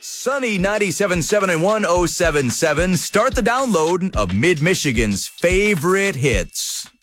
Sunny 97.7 and 107.7. Start the download of Mid-Michigan's favorite hits.